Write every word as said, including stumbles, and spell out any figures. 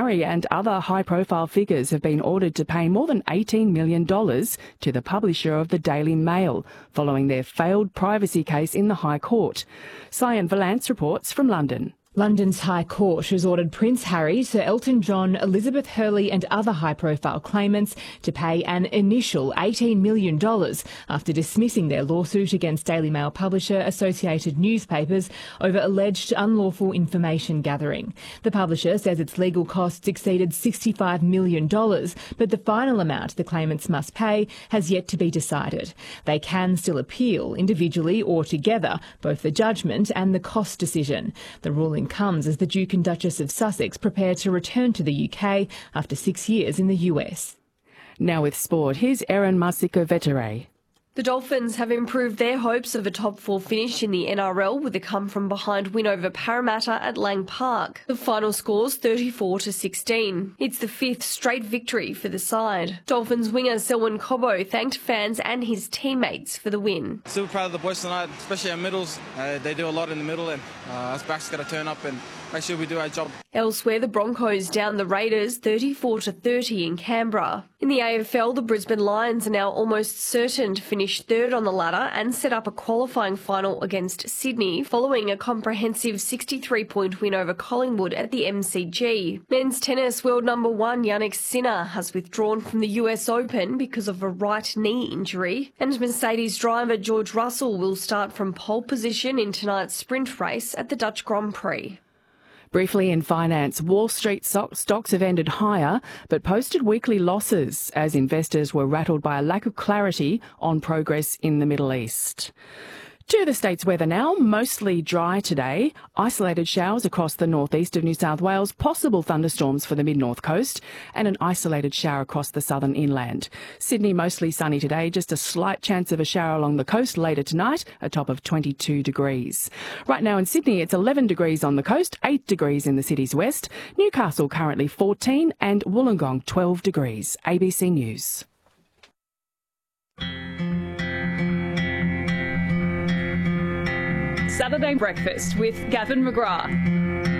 Harry and other high-profile figures have been ordered to pay more than eighteen million dollars to the publisher of the Daily Mail, following their failed privacy case in the High Court. Cyan Valance reports from London. London's High Court has ordered Prince Harry, Sir Elton John, Elizabeth Hurley and other high-profile claimants to pay an initial eighteen million dollars after dismissing their lawsuit against Daily Mail publisher Associated Newspapers over alleged unlawful information gathering. The publisher says its legal costs exceeded sixty-five million dollars, but the final amount the claimants must pay has yet to be decided. They can still appeal, individually or together, both the judgment and the cost decision. The ruling comes as the Duke and Duchess of Sussex prepare to return to the U K after six years in the U S. Now with sport, here's Erin Masiko-Vettere. The Dolphins have improved their hopes of a top four finish in the N R L with a come-from-behind win over Parramatta at Lang Park. The final score's thirty-four to sixteen. It's the fifth straight victory for the side. Dolphins winger Selwyn Cobbo thanked fans and his teammates for the win. Super proud of the boys tonight, especially our middles. Uh, they do a lot in the middle, and uh, us backs got to turn up and make sure we do our job. Elsewhere, the Broncos down the Raiders thirty-four to thirty in Canberra. In the A F L, the Brisbane Lions are now almost certain to finish third on the ladder and set up a qualifying final against Sydney following a comprehensive sixty-three point win over Collingwood at the M C G. Men's tennis world number one Jannik Sinner has withdrawn from the U S Open because of a right knee injury, and Mercedes driver George Russell will start from pole position in tonight's sprint race at the Dutch Grand Prix. Briefly in finance, Wall Street stocks have ended higher but posted weekly losses as investors were rattled by a lack of clarity on progress in the Middle East. To the state's weather now, mostly dry today. Isolated showers across the northeast of New South Wales, possible thunderstorms for the mid-north coast, and an isolated shower across the southern inland. Sydney mostly sunny today, just a slight chance of a shower along the coast later tonight, a top of twenty-two degrees. Right now in Sydney, it's eleven degrees on the coast, eight degrees in the city's west. Newcastle currently fourteen and Wollongong twelve degrees. A B C News. Saturday Breakfast with Gavin McGrath.